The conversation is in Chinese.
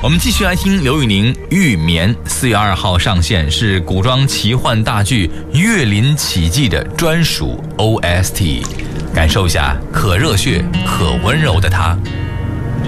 我们继续来听刘宇宁《玉眠》，4月2号上线，是古装奇幻大剧《岳林奇迹》的专属 OST， 感受一下可热血可温柔的他。